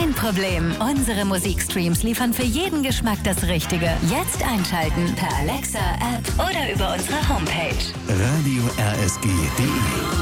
Kein Problem. Unsere Musikstreams liefern für jeden Geschmack das Richtige. Jetzt einschalten per Alexa, App oder über unsere Homepage. Radio RSG.de